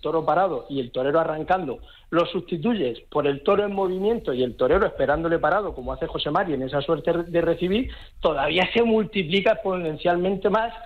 toro parado y el torero arrancando, lo sustituyes por el toro en movimiento y el torero esperándole parado, como hace José Mari en esa suerte de recibir, todavía se multiplica exponencialmente más